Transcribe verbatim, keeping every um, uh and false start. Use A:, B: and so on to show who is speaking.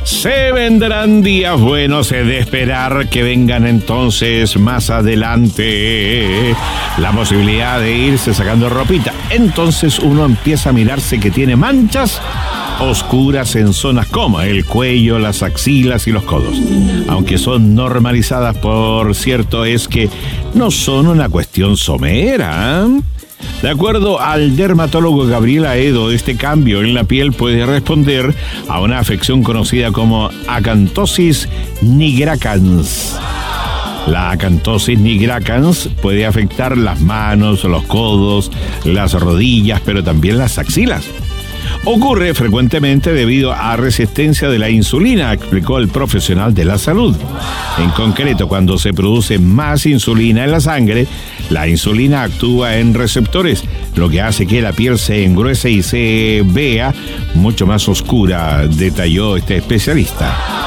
A: Se vendrán días buenos, es de esperar que vengan entonces más adelante la posibilidad de irse sacando ropita. Entonces uno empieza a mirarse que tiene manchas oscuras en zonas como el cuello, las axilas y los codos. Aunque son normalizadas, por cierto, es que no son una cuestión somera, ¿eh? De acuerdo al dermatólogo Gabriel Aedo, este cambio en la piel puede responder a una afección conocida como acantosis nigricans. La acantosis nigricans puede afectar las manos, los codos, las rodillas, pero también las axilas. Ocurre frecuentemente debido a resistencia de la insulina, explicó el profesional de la salud. En concreto, cuando se produce más insulina en la sangre, la insulina actúa en receptores, lo que hace que la piel se engruese y se vea mucho más oscura, detalló este especialista.